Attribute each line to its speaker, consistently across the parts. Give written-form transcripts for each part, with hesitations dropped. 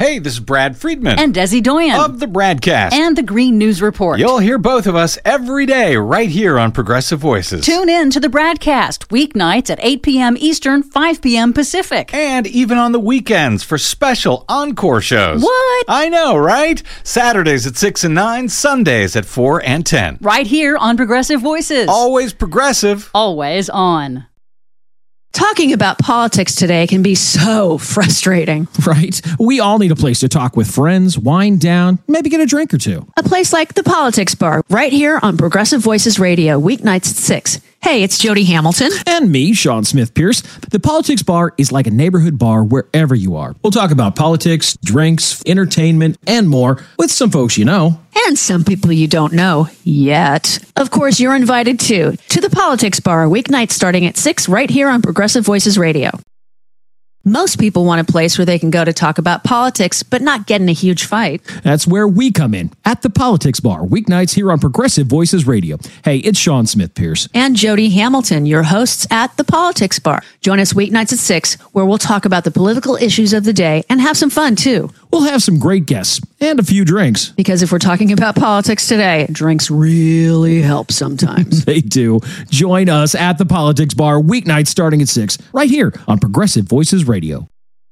Speaker 1: Hey, this is Brad Friedman.
Speaker 2: And Desi Doyen.
Speaker 1: Of the Bradcast.
Speaker 2: And the Green News Report.
Speaker 1: You'll hear both of us every day right here on Progressive Voices.
Speaker 2: Tune in to the Bradcast, weeknights at 8 p.m. Eastern, 5 p.m. Pacific.
Speaker 1: And even on the weekends for special encore shows.
Speaker 2: What?
Speaker 1: I know, right? Saturdays at 6 and 9, Sundays at 4 and 10.
Speaker 2: Right here on Progressive Voices.
Speaker 1: Always progressive.
Speaker 2: Always on.
Speaker 3: Talking about politics today can be so frustrating.
Speaker 4: Right? We all need a place to talk with friends, wind down, maybe get a drink or two.
Speaker 3: A place like the Politics Bar, right here on Progressive Voices Radio, weeknights at 6. Hey, it's Jody Hamilton.
Speaker 4: And me, Sean Smith Pierce. The Politics Bar is like a neighborhood bar wherever you are. We'll talk about politics, drinks, entertainment, and more with some folks you know.
Speaker 3: And some people you don't know yet. Of course, you're invited too to the Politics Bar, weeknights starting at 6 right here on Progressive Voices Radio. Most people want a place where they can go to talk about politics, but not get in a huge fight.
Speaker 4: That's where we come in, at the Politics Bar, weeknights here on Progressive Voices Radio. Hey, it's Sean Smith Pierce.
Speaker 3: And Jody Hamilton, your hosts at the Politics Bar. Join us weeknights at 6, where we'll talk about the political issues of the day and have some fun, too.
Speaker 4: We'll have some great guests and a few drinks.
Speaker 3: Because if we're talking about politics today, drinks really help sometimes.
Speaker 4: They do. Join us at the Politics Bar, weeknights starting at 6, right here on Progressive Voices Radio.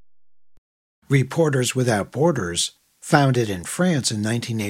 Speaker 5: Reporters Without Borders, founded in France in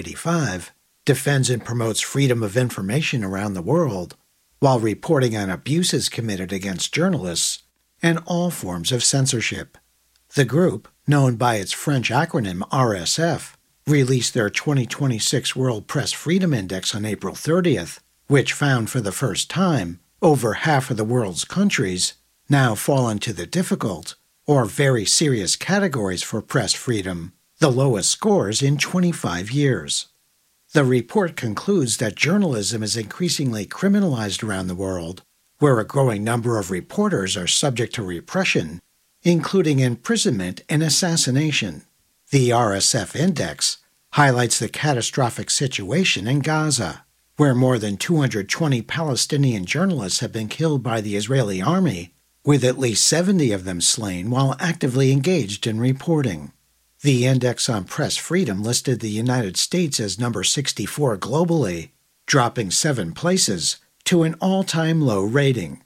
Speaker 5: 1985, defends and promotes freedom of information around the world while reporting on abuses committed against journalists and all forms of censorship. The group, known by its French acronym RSF, released their 2026 World Press Freedom Index on April 30th, which found for the first time over half of the world's countries now fall into the difficult or very serious categories for press freedom, the lowest scores in 25 years. The report concludes that journalism is increasingly criminalized around the world, where a growing number of reporters are subject to repression, including imprisonment and assassination. The RSF Index highlights the catastrophic situation in Gaza, where more than 220 Palestinian journalists have been killed by the Israeli army, with at least 70 of them slain while actively engaged in reporting. The Index on Press Freedom listed the United States as number 64 globally, dropping 7 places to an all-time low rating.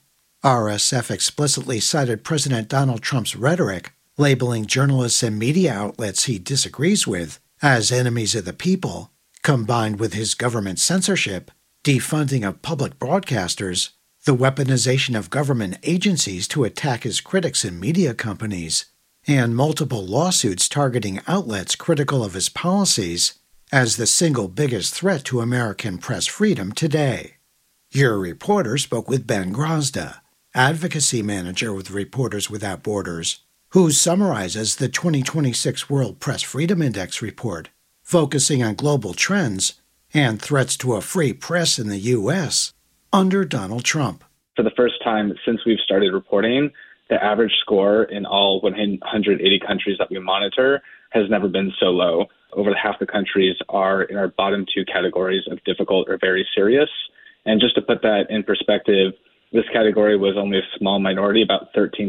Speaker 5: RSF explicitly cited President Donald Trump's rhetoric, labeling journalists and media outlets he disagrees with as enemies of the people, combined with his government censorship, defunding of public broadcasters, the weaponization of government agencies to attack his critics and media companies, and multiple lawsuits targeting outlets critical of his policies as the single biggest threat to American press freedom today. Your reporter spoke with Ben Grozda, advocacy manager with Reporters Without Borders, who summarizes the 2026 World Press Freedom Index report, focusing on global trends and threats to a free press in the U.S. under Donald Trump.
Speaker 6: For the first time since we've started reporting, the average score in all 180 countries that we monitor has never been so low. Over half the countries are in our bottom 2 categories of difficult or very serious. And just to put that in perspective, this category was only a small minority, about 13%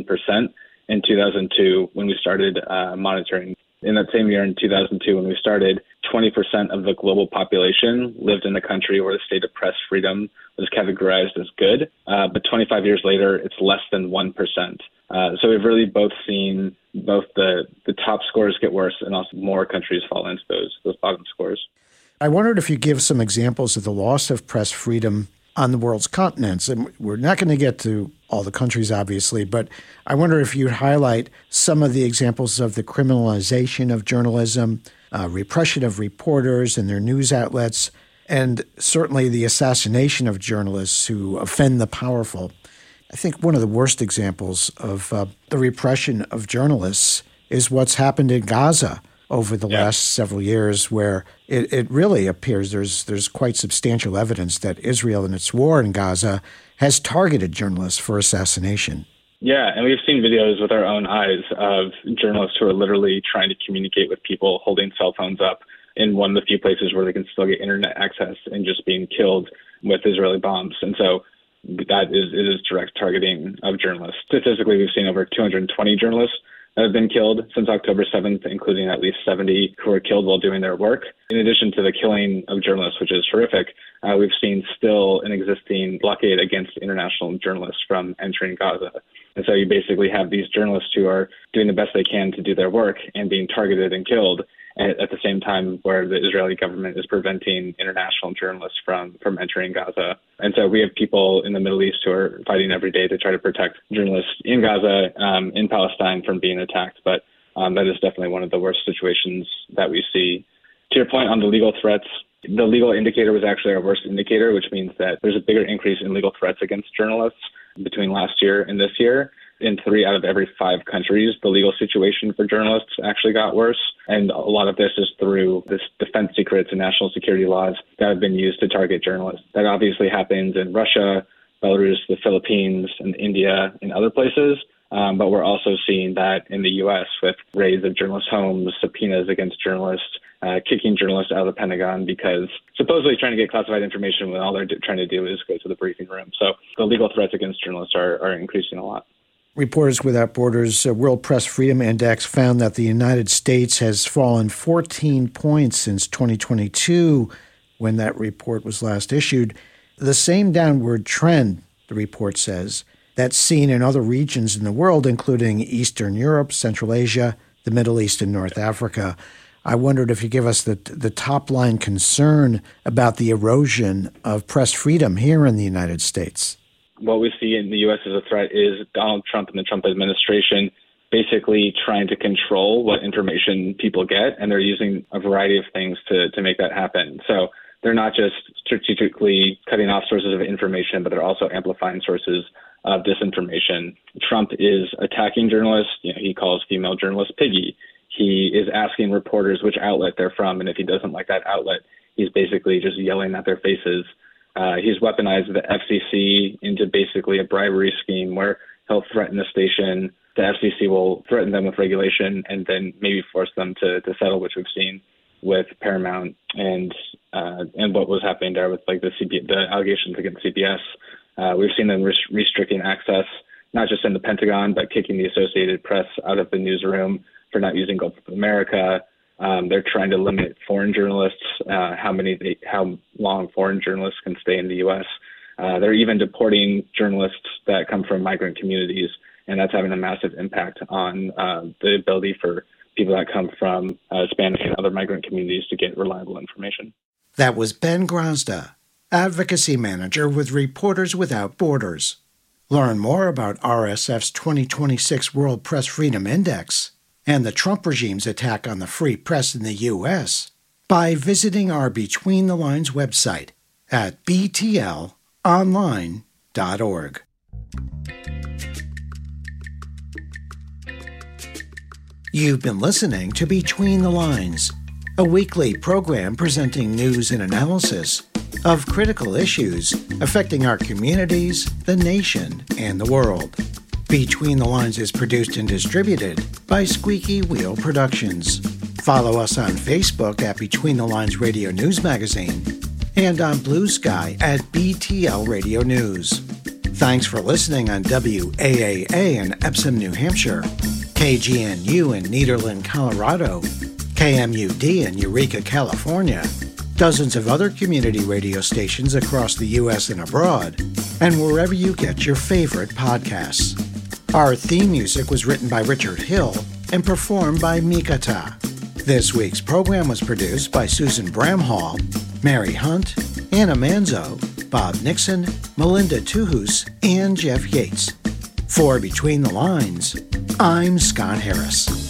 Speaker 6: in 2002 when we started monitoring. In that same year, in 2002, when we started, 20% of the global population lived in a country where the state of press freedom was categorized as good. But 25 years later, it's less than 1%. So we've really both seen both the top scores get worse and also more countries fall into those bottom scores.
Speaker 5: I wondered if you give some examples of the loss of press freedom on the world's continents. And we're not going to get to all the countries, obviously, but I wonder if you'd highlight some of the examples of the criminalization of journalism, repression of reporters and their news outlets, and certainly the assassination of journalists who offend the powerful. I think one of the worst examples of the repression of journalists is what's happened in Gaza over the last several years, where it really appears there's quite substantial evidence that Israel in its war in Gaza has targeted journalists for assassination.
Speaker 6: Yeah, and we've seen videos with our own eyes of journalists who are literally trying to communicate with people holding cell phones up in one of the few places where they can still get internet access and just being killed with Israeli bombs. And so it is direct targeting of journalists. Statistically, we've seen over 220 journalists that have been killed since October 7th, including at least 70 who were killed while doing their work. In addition to the killing of journalists, which is horrific, we've seen still an existing blockade against international journalists from entering Gaza. And so you basically have these journalists who are doing the best they can to do their work and being targeted and killed at the same time where the Israeli government is preventing international journalists from entering Gaza. And so we have people in the Middle East who are fighting every day to try to protect journalists in Gaza, in Palestine, from being attacked. But that is definitely one of the worst situations that we see. To your point on the legal threats, the legal indicator was actually our worst indicator, which means that there's a bigger increase in legal threats against journalists between last year and this year. In 3 out of every 5 countries, the legal situation for journalists actually got worse. And a lot of this is through this defense secrets and national security laws that have been used to target journalists. That obviously happens in Russia, Belarus, the Philippines, and India, and other places. But we're also seeing that in the U.S. with raids of journalists' homes, subpoenas against journalists, kicking journalists out of the Pentagon because supposedly trying to get classified information when all they're trying to do is go to the briefing room. So the legal threats against journalists are increasing a lot.
Speaker 5: Reporters Without Borders World Press Freedom Index found that the United States has fallen 14 points since 2022, when that report was last issued. The same downward trend, the report says, that's seen in other regions in the world, including Eastern Europe, Central Asia, the Middle East, and North Africa. I wondered if you give us the top-line concern about the erosion of press freedom here in the United States.
Speaker 6: What we see in the U.S. as a threat is Donald Trump and the Trump administration basically trying to control what information people get, and they're using a variety of things to make that happen. So they're not just strategically cutting off sources of information, but they're also amplifying sources of disinformation. Trump is attacking journalists. He calls female journalists piggy. He is asking reporters which outlet they're from, and if he doesn't like that outlet, he's basically just yelling at their faces. He's weaponized the FCC into basically a bribery scheme where he'll threaten a station. The FCC will threaten them with regulation and then maybe force them to settle, which we've seen with Paramount and what was happening there with like the allegations against CBS. We've seen them restricting access, not just in the Pentagon, but kicking the Associated Press out of the newsroom for not using Gulf of America. They're trying to limit foreign journalists, how long foreign journalists can stay in the U.S. They're even deporting journalists that come from migrant communities, and that's having a massive impact on the ability for people that come from Spanish and other migrant communities to get reliable information.
Speaker 5: That was Ben Grazda, Advocacy Manager with Reporters Without Borders. Learn more about RSF's 2026 World Press Freedom Index and the Trump regime's attack on the free press in the U.S. by visiting our Between the Lines website at btlonline.org. You've been listening to Between the Lines, a weekly program presenting news and analysis of critical issues affecting our communities, the nation, and the world. Between the Lines is produced and distributed by Squeaky Wheel Productions. Follow us on Facebook at Between the Lines Radio News Magazine and on Blue Sky at BTL Radio News. Thanks for listening on WAAA in Epsom, New Hampshire, KGNU in Nederland, Colorado, KMUD in Eureka, California, dozens of other community radio stations across the U.S. and abroad, and wherever you get your favorite podcasts. Our theme music was written by Richard Hill and performed by Mikata. This week's program was produced by Susan Bramhall, Mary Hunt, Anna Manzo, Bob Nixon, Melinda Tuhus, and Jeff Yates. For Between the Lines, I'm Scott Harris.